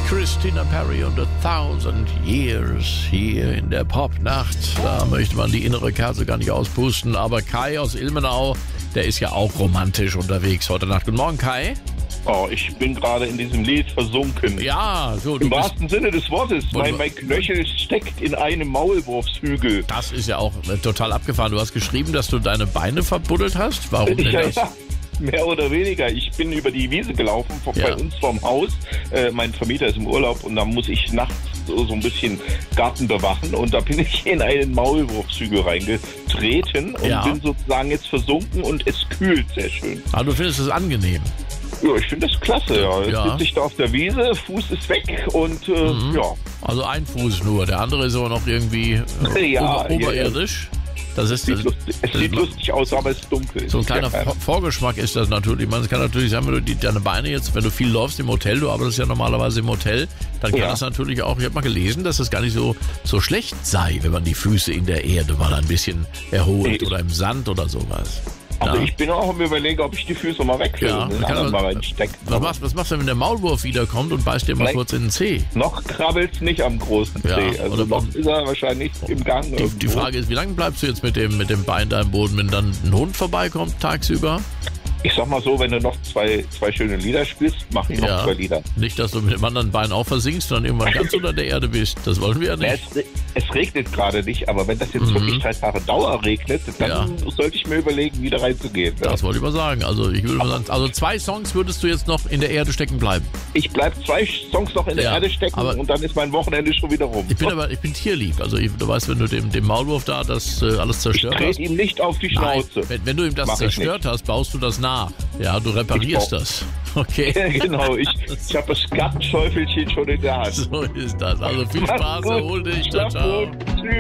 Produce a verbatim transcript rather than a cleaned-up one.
Christina Perri und A Thousand Years hier in der Popnacht. Da möchte man die innere Kerze gar nicht auspusten. Aber Kai aus Ilmenau, der ist ja auch romantisch unterwegs heute Nacht. Guten Morgen, Kai. Oh, ich bin gerade in diesem Lied versunken. Ja, so. Du Im bist, wahrsten Sinne des Wortes. Mein, mein Knöchel steckt in einem Maulwurfshügel. das ist ja auch äh, total abgefahren. Du hast geschrieben, dass du deine Beine verbuddelt hast. Warum denn Ja, das? ja, mehr oder weniger. Ich bin über die Wiese gelaufen, vor, Ja. bei uns vorm Haus. Äh, mein Vermieter ist im Urlaub und da muss ich nachts so, so ein bisschen Garten bewachen. Und da bin ich in einen Maulwurfshügel reingetreten und Ja. bin sozusagen jetzt versunken und es kühlt sehr schön. Aber du findest es angenehm. Ja, ich finde das klasse. Ja. Jetzt Ja. sitze ich da auf der Wiese, Fuß ist weg und äh, Mhm. ja. Also ein Fuß nur. Der andere ist aber noch irgendwie äh, Ja, ober, ja, oberirdisch. Das ist Sieht das, lustig, es das sieht macht- lustig aus, aber es ist dunkel. So ein Ist ja kleiner kein- Vor- Vorgeschmack ist das natürlich. Man kann natürlich sagen, wenn du die, deine Beine jetzt, wenn du viel läufst im Hotel, du arbeitest ja normalerweise im Hotel, dann kann Ja. das natürlich auch, ich habe mal gelesen, dass das gar nicht so, so schlecht sei, wenn man die Füße in der Erde mal ein bisschen erholt Nee. oder im Sand oder sowas. Also Ja. ich bin auch am Überlegen, ob ich die Füße mal wegführe Ja, und den man kann anderen aber- mal reinstecken. Was machst, was machst du, wenn der Maulwurf wiederkommt und beißt dir mal Nein. kurz in den Zeh? Noch krabbelt's nicht am großen Ja, Zeh. Also oder noch man- ist er wahrscheinlich im Gang. Die, irgendwo. die Frage ist, wie lange bleibst du jetzt mit dem, mit dem Bein da im Boden, wenn dann ein Hund vorbeikommt tagsüber? Ich sag mal so, wenn du noch zwei, zwei schöne Lieder spielst, mach ich noch Ja. zwei Lieder. Nicht, dass du mit dem anderen Bein auch versinkst und dann irgendwann ganz unter der Erde bist. Das wollen wir ja Ja, nicht. es, re- es regnet gerade nicht, aber wenn das jetzt Mhm. wirklich drei Tage Dauer regnet, dann Ja. sollte ich mir überlegen, wieder reinzugehen. Ne? Das wollte ich mal sagen. Also ich würde mal sagen, also zwei Songs würdest du jetzt noch in der Erde stecken bleiben. Ich bleib zwei Songs noch in der Ja, Erde stecken aber- und dann ist mein Wochenende schon wieder rum. Ich bin aber, ich bin tierlieb. Also ich, du weißt, wenn du dem, dem Maulwurf da das äh, alles Ich zerstört hast. trete ihm nicht auf die Nein, Schnauze. wenn, wenn du ihm das Mach ich zerstört hast, baust du das nach. Ja, du reparierst Ich das. Okay. Genau, ich, ich habe das Gartenschäufelchen schon in der Hand. So ist das. Also viel Mach's Spaß, gut. erhol dich. Ciao, Schlaf ciao. gut.